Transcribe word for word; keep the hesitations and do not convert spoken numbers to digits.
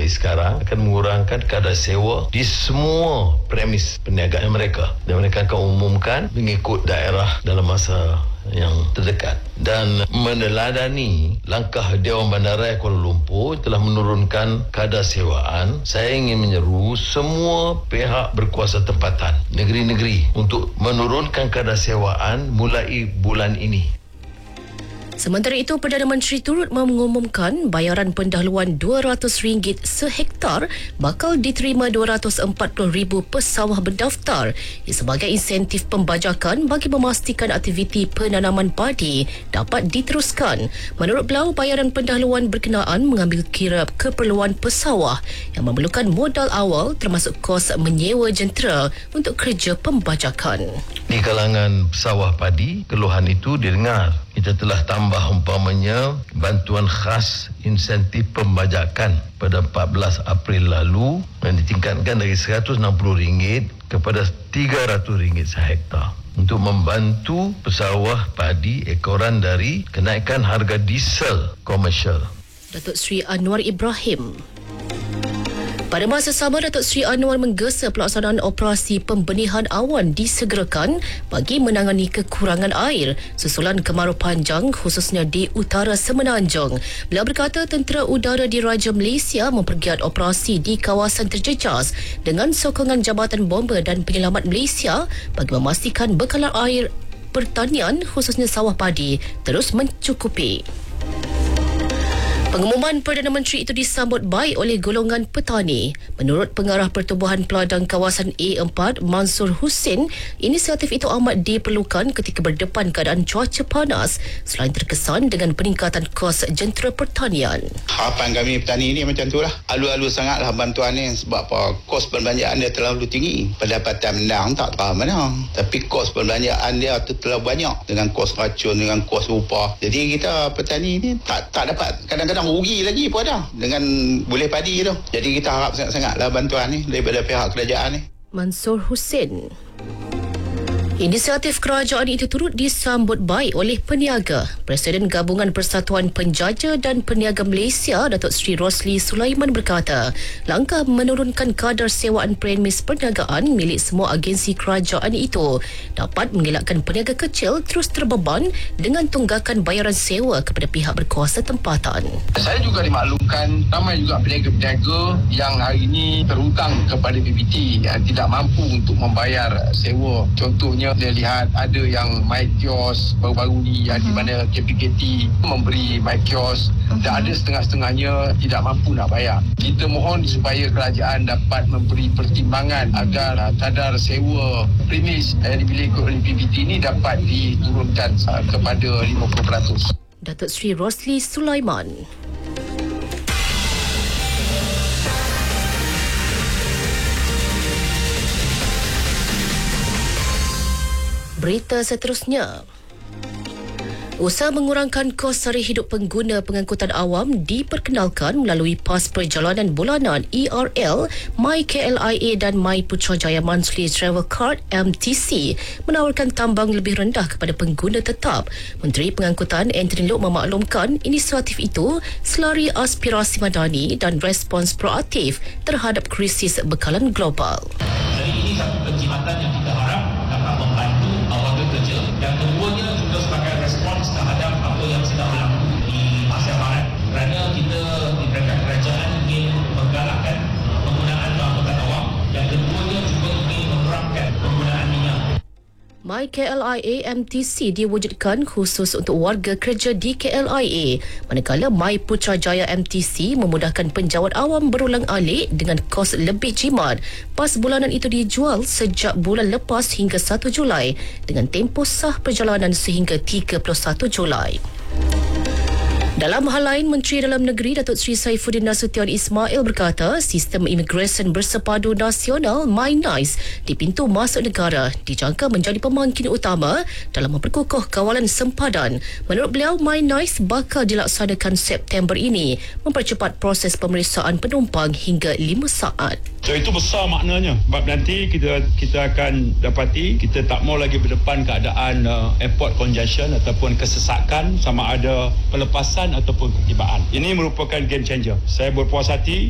mulai sekarang akan mengurangkan kadar sewa di semua premis perniagaan mereka, dan mereka akan umumkan mengikut daerah dalam masa yang terdekat. Dan meneladani langkah Dewan Bandaraya Kuala Lumpur telah menurunkan kadar sewaan, saya ingin menyeru semua pihak berkuasa tempatan negeri-negeri untuk menurunkan kadar sewaan mulai bulan ini. Sementara itu, Perdana Menteri turut mengumumkan bayaran pendahuluan dua ratus ringgit sehektar bakal diterima dua ratus empat puluh ribu pesawah berdaftar sebagai insentif pembajakan bagi memastikan aktiviti penanaman padi dapat diteruskan. Menurut beliau, bayaran pendahuluan berkenaan mengambil kira keperluan pesawah yang memerlukan modal awal termasuk kos menyewa jentera untuk kerja pembajakan. Di kalangan pesawah padi, keluhan itu didengar. Kita telah tambah umpamanya bantuan khas insentif pembajakan pada empat belas April lalu yang ditingkatkan dari seratus enam puluh ringgit kepada tiga ratus ringgit sehektar untuk membantu pesawah padi ekoran dari kenaikan harga diesel komersial. Datuk Seri Anwar Ibrahim. Pada masa sama, Datuk Seri Anwar menggesa pelaksanaan operasi pembenihan awan disegerakan bagi menangani kekurangan air susulan kemarau panjang khususnya di utara Semenanjung. Beliau berkata tentera udara di Raja Malaysia mempergiat operasi di kawasan terjejas dengan sokongan Jabatan Bomber dan Penyelamat Malaysia bagi memastikan bekalan air pertanian khususnya sawah padi terus mencukupi. Pengumuman Perdana Menteri itu disambut baik oleh golongan petani. Menurut Pengarah Pertubuhan Peladang Kawasan A empat, Mansur Hussein, inisiatif itu amat diperlukan ketika berdepan keadaan cuaca panas selain terkesan dengan peningkatan kos jentera pertanian. Harapan kami petani ni macam tu lah. Alu-alu sangatlah bantuan ni sebab apa? Kos perbelanjaan dia terlalu tinggi. Pendapatan menang tak tahu mana. Tapi kos perbelanjaan dia tu terlalu banyak dengan kos racun, dengan kos upah. Jadi kita petani ni tak tak dapat, kadang-kadang rugi lagi pun ada dengan boleh padi tu. Jadi kita harap sangat-sangatlah bantuan ni daripada pihak kerajaan ni. Mansur Hussein. Inisiatif kerajaan itu turut disambut baik oleh peniaga. Presiden Gabungan Persatuan Penjaja dan Peniaga Malaysia, Datuk Seri Rosli Sulaiman berkata, langkah menurunkan kadar sewaan premis perniagaan milik semua agensi kerajaan itu dapat mengelakkan peniaga kecil terus terbeban dengan tunggakan bayaran sewa kepada pihak berkuasa tempatan. Saya juga dimaklumkan ramai juga peniaga-peniaga yang hari ini terhutang kepada B B T yang tidak mampu untuk membayar sewa. Contohnya dia lihat ada yang my kios baru-baru ni yang di mana K P K T memberi my kios dan ada setengah-setengahnya tidak mampu nak bayar. Kita mohon supaya kerajaan dapat memberi pertimbangan agar kadar sewa premis yang dimiliki oleh B B T ini dapat diturunkan kepada lima puluh peratus. Datuk Seri Rosli Sulaiman. Berita seterusnya. Usaha mengurangkan kos sara hidup pengguna pengangkutan awam diperkenalkan melalui PAS Perjalanan Bulanan E R L, My K L I A dan My Putrajaya Monthly Travel Card M T C menawarkan tambang lebih rendah kepada pengguna tetap. Menteri Pengangkutan Anthony Loke memaklumkan inisiatif itu selari aspirasi madani dan respons proaktif terhadap krisis bekalan global. Jadi ini satu perkhidmatan yang kita harap dapat membantu awak bekerja. Yang keduanya juga sebagai respons terhadap apa yang sedang berlaku di Asia Barat. Kerana kita di peringkat kerajaan ingin menggalakkan penggunaan angkutan awam. Yang keduanya juga ingin menerapkan penggunaan minyak. My K L I A M T C diwujudkan khusus untuk warga kerja di K L I A, manakala My Putrajaya M T C memudahkan penjawat awam berulang alik dengan kos lebih jimat. PAS bulanan itu dijual sejak bulan lepas hingga satu Julai dengan tempoh sah perjalanan sehingga tiga puluh satu Julai. Dalam hal lain, Menteri Dalam Negeri Datuk Seri Saifuddin Nasution Ismail berkata sistem imigresen bersepadu nasional MyNice di pintu masuk negara dijangka menjadi pemangkin utama dalam memperkukuh kawalan sempadan. Menurut beliau, MyNice bakal dilaksanakan September ini mempercepat proses pemeriksaan penumpang hingga lima saat. So itu besar maknanya sebab nanti kita kita akan dapati kita tak mau lagi berdepan keadaan uh, airport congestion ataupun kesesakan sama ada pelepasan ataupun ketibaan. Ini merupakan game changer. Saya berpuas hati